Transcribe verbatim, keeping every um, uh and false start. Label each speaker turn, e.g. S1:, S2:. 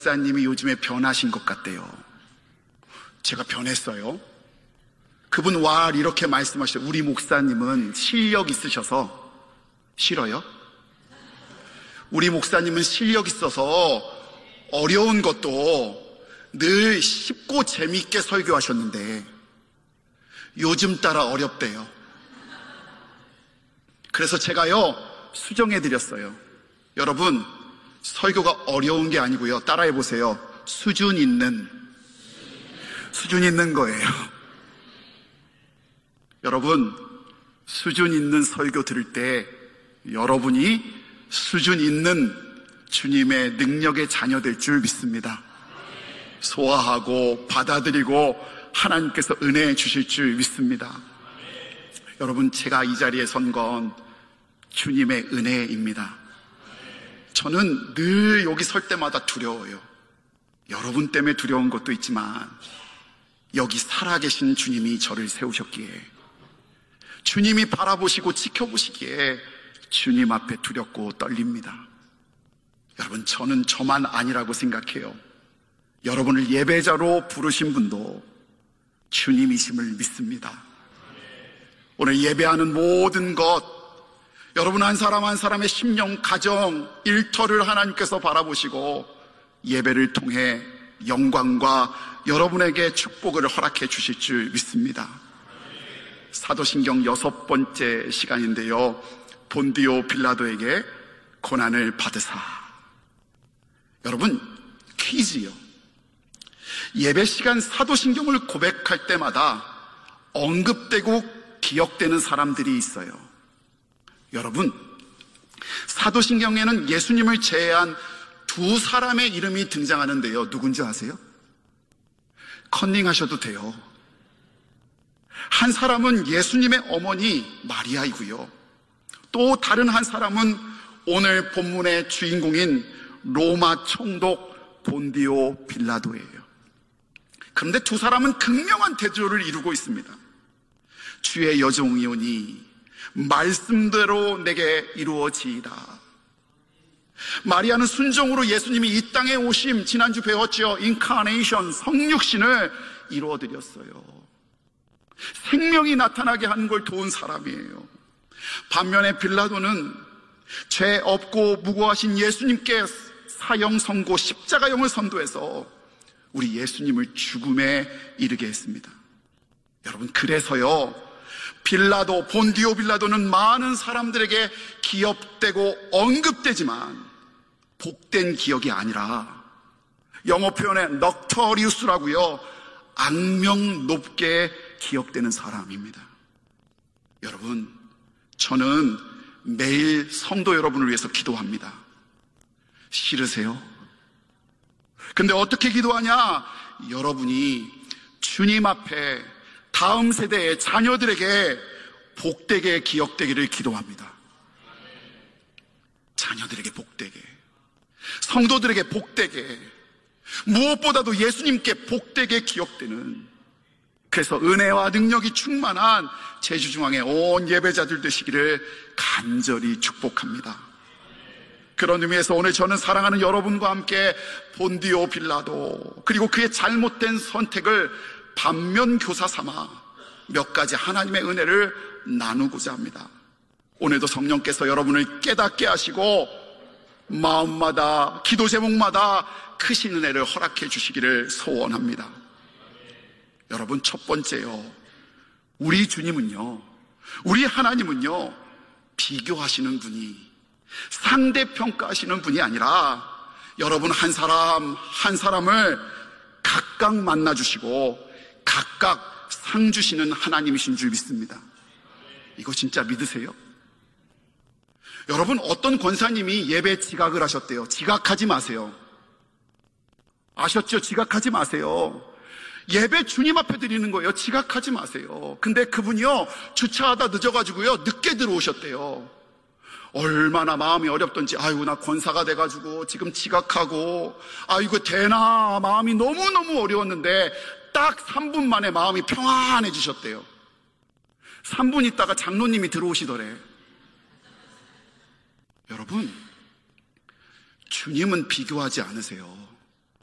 S1: 목사님이 요즘에 변하신 것 같대요. 제가 변했어요? 그분 와 이렇게 말씀하셨어요. 우리 목사님은 실력 있으셔서. 싫어요? 우리 목사님은 실력 있어서 어려운 것도 늘 쉽고 재미있게 설교하셨는데 요즘 따라 어렵대요. 그래서 제가요 수정해드렸어요. 여러분, 설교가 어려운 게 아니고요, 따라해보세요. 수준 있는 수준 있는 거예요. 여러분, 수준 있는 설교 들을 때 여러분이 수준 있는 주님의 능력의 자녀 될 줄 믿습니다. 소화하고 받아들이고 하나님께서 은혜 주실 줄 믿습니다. 여러분, 제가 이 자리에 선 건 주님의 은혜입니다. 저는 늘 여기 설 때마다 두려워요. 여러분 때문에 두려운 것도 있지만 여기 살아계신 주님이 저를 세우셨기에, 주님이 바라보시고 지켜보시기에 주님 앞에 두렵고 떨립니다. 여러분, 저는 저만 아니라고 생각해요. 여러분을 예배자로 부르신 분도 주님이심을 믿습니다. 오늘 예배하는 모든 것, 여러분 한 사람 한 사람의 심령, 가정, 일터를 하나님께서 바라보시고 예배를 통해 영광과 여러분에게 축복을 허락해 주실 줄 믿습니다. 사도신경 여섯 번째 시간인데요, 본디오 빌라도에게 고난을 받으사. 여러분, 퀴즈요. 예배 시간 사도신경을 고백할 때마다 언급되고 기억되는 사람들이 있어요. 여러분, 사도신경에는 예수님을 제외한 두 사람의 이름이 등장하는데요, 누군지 아세요? 컨닝하셔도 돼요. 한 사람은 예수님의 어머니 마리아이고요, 또 다른 한 사람은 오늘 본문의 주인공인 로마 총독 본디오 빌라도예요. 그런데 두 사람은 극명한 대조를 이루고 있습니다. 주의 여종이오니 말씀대로 내게 이루어지이다. 마리아는 순종으로 예수님이 이 땅에 오심, 지난주 배웠죠. 인카네이션, 성육신을 이루어드렸어요. 생명이 나타나게 하는 걸 도운 사람이에요. 반면에 빌라도는 죄 없고 무고하신 예수님께 사형 선고, 십자가형을 선도해서 우리 예수님을 죽음에 이르게 했습니다. 여러분, 그래서요, 빌라도, 본디오 빌라도는 많은 사람들에게 기억되고 언급되지만 복된 기억이 아니라, 영어 표현에 넉터리우스라고요, 악명 높게 기억되는 사람입니다. 여러분, 저는 매일 성도 여러분을 위해서 기도합니다. 싫으세요? 근데 어떻게 기도하냐? 여러분이 주님 앞에 다음 세대의 자녀들에게 복되게 기억되기를 기도합니다. 자녀들에게 복되게, 성도들에게 복되게, 무엇보다도 예수님께 복되게 기억되는, 그래서 은혜와 능력이 충만한 제주중앙의 온 예배자들 되시기를 간절히 축복합니다. 그런 의미에서 오늘 저는 사랑하는 여러분과 함께 본디오 빌라도, 그리고 그의 잘못된 선택을 반면교사 삼아 몇 가지 하나님의 은혜를 나누고자 합니다. 오늘도 성령께서 여러분을 깨닫게 하시고 마음마다, 기도 제목마다 크신 은혜를 허락해 주시기를 소원합니다. 여러분, 첫 번째요, 우리 주님은요, 우리 하나님은요, 비교하시는 분이, 상대평가하시는 분이 아니라 여러분 한 사람 한 사람을 각각 만나주시고 각각 상 주시는 하나님이신 줄 믿습니다. 이거 진짜 믿으세요? 여러분, 어떤 권사님이 예배 지각을 하셨대요. 지각하지 마세요. 아셨죠? 지각하지 마세요. 예배 주님 앞에 드리는 거예요. 지각하지 마세요. 근데 그분이요, 주차하다 늦어가지고요, 늦게 들어오셨대요. 얼마나 마음이 어렵던지, 아이고 나 권사가 돼가지고 지금 지각하고, 아이고 되나, 마음이 너무너무 어려웠는데 딱 삼 분 만에 마음이 평안해지셨대요. 삼 분 있다가 장로님이 들어오시더래. 여러분, 주님은 비교하지 않으세요.